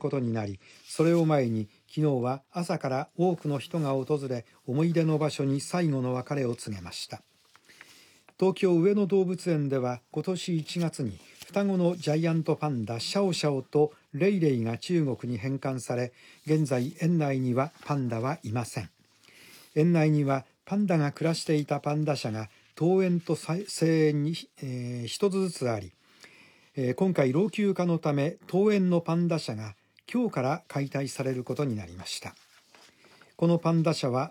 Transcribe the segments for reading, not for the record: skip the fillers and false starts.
ことになり、それを前に昨日は朝から多くの人が訪れ、思い出の場所に最後の別れを告げました。東京上野動物園では今年1月に双子のジャイアントパンダシャオシャオとレイレイが中国に返還され、現在園内にはパンダはいません。園内にはパンダが暮らしていたパンダ舎が登園と西園に、一つずつあり、今回老朽化のため登園のパンダ舎が今日から解体されることになりました。このパンダ舎は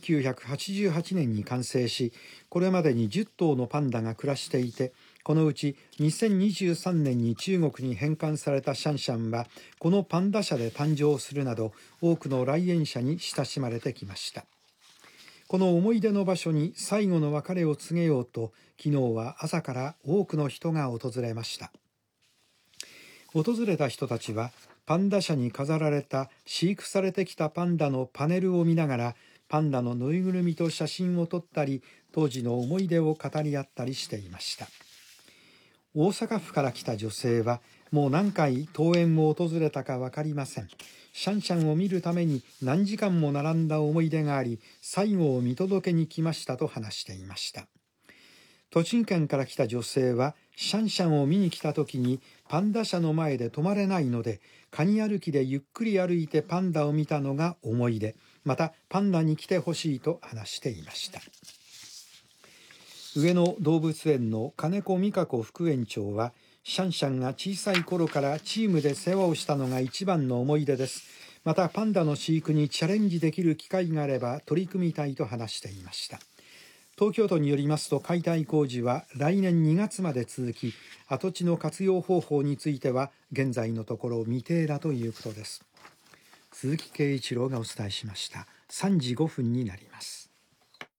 1988年に完成し、これまでに10頭のパンダが暮らしていて、このうち2023年に中国に返還されたシャンシャンはこのパンダ舎で誕生するなど、多くの来園者に親しまれてきました。この思い出の場所に最後の別れを告げようと、昨日は朝から多くの人が訪れました。訪れた人たちはパンダ舎に飾られた飼育されてきたパンダのパネルを見ながら、パンダのぬいぐるみと写真を撮ったり、当時の思い出を語り合ったりしていました。大阪府から来た女性は、もう何回登園を訪れたか分かりません。シャンシャンを見るために何時間も並んだ思い出があり、最後を見届けに来ましたと話していました。栃木県から来た女性は、シャンシャンを見に来た時にパンダ舎の前で止まれないので、カニ歩きでゆっくり歩いてパンダを見たのが思い出、またパンダに来てほしいと話していました。上野動物園の金子美香子副園長は、シャンシャンが小さい頃からチームで世話をしたのが一番の思い出です。またパンダの飼育にチャレンジできる機会があれば取り組みたいと話していました。東京都によりますと、解体工事は来年2月まで続き、跡地の活用方法については現在のところ未定だということです。鈴木圭一郎がお伝えしました。3時5分になります。